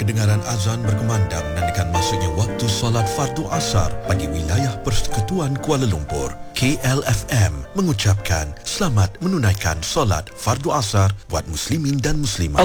kedengaran azan berkumandang menandakan masuknya waktu solat fardu asar bagi wilayah Persekutuan Kuala Lumpur. KLFM mengucapkan selamat menunaikan solat fardu asar buat muslimin dan muslimat.